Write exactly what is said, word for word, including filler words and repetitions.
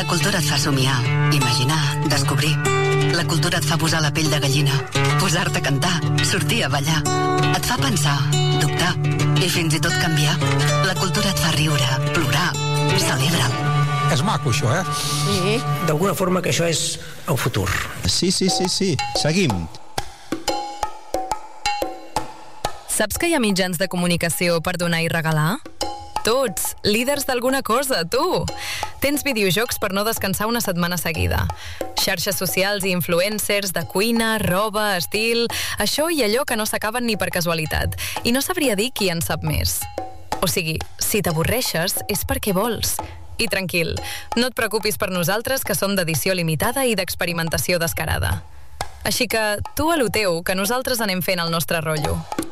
La cultura et fa somiar, imaginar, descobrir. La cultura et fa posar la pell de gallina, posar-te a cantar, sortir a ballar. Et fa pensar, dubtar i fins i tot canviar. La cultura et fa riure, plorar, celebra'l. És maco, això, eh? Sí. D'alguna forma que això és el futur. Sí, sí, sí, sí. Seguim. Saps que hi ha mitjans de comunicació per donar i regalar? Tots, líders d'alguna cosa, tu! Tens videojocs per no descansar una setmana seguida. Xarxes socials i influencers de cuina, roba, estil... Això i allò que no s'acaben ni per casualitat. I no sabria dir qui en sap més. O sigui, si t'avorreixes és perquè vols. I tranquil, no et preocupis per nosaltres, que som d'edició limitada i d'experimentació descarada. Així que tu a lo teu, que nosaltres anem fent el nostre rotllo.